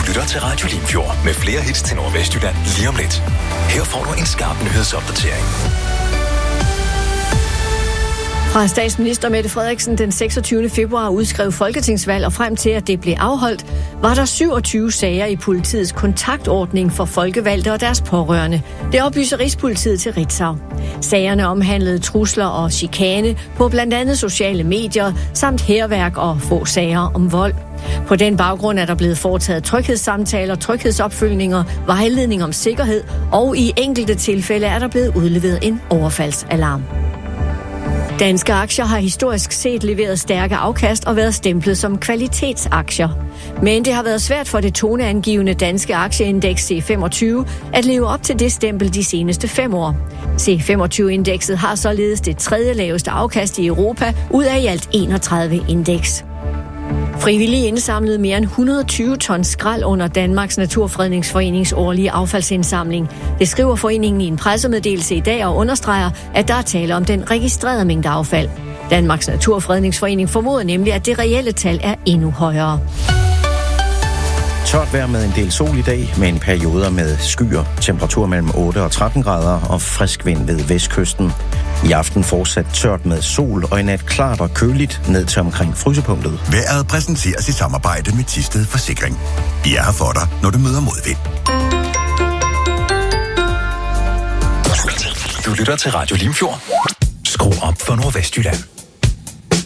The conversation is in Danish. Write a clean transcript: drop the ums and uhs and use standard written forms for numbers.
lytter til Radio Limfjord med flere hits til Nordvestjylland lige om lidt. Her får du en skarp nyhedsopdatering. Fra statsminister Mette Frederiksen den 26. februar udskrev folketingsvalg, og frem til at det blev afholdt, var der 27 sager i politiets kontaktordning for folkevalgte og deres pårørende. Det oplyser Rigspolitiet til Ritzau. Sagerne omhandlede trusler og chikane på blandt andet sociale medier, samt hærværk og få sager om vold. På den baggrund er der blevet foretaget tryghedssamtaler, tryghedsopfølgninger, vejledning om sikkerhed, og i enkelte tilfælde er der blevet udleveret en overfaldsalarm. Danske aktier har historisk set leveret stærke afkast og været stemplet som kvalitetsaktier. Men det har været svært for det toneangivende danske aktieindeks C25 at leve op til det stempel de seneste 5 år. C25-indekset har således det 3. laveste afkast i Europa ud af i alt 31 indeks. Frivillige indsamlede mere end 120 ton skrald under Danmarks Naturfredningsforenings årlige affaldsindsamling. Det skriver foreningen i en pressemeddelelse i dag og understreger, at der er tale om den registrerede mængde affald. Danmarks Naturfredningsforening formoder nemlig, at det reelle tal er endnu højere. Tørt vejr med en del sol i dag, med en perioder med skyer, temperatur mellem 8 og 13 grader og frisk vind ved vestkysten. I aften fortsat tørt med sol og i nat klart og køligt ned til omkring frysepunktet. Vejret præsenteres i samarbejde med Thisted Forsikring. Vi er her for dig, når du møder modvind. Du lytter til Radio Limfjord. Skru op for Nordvestjylland.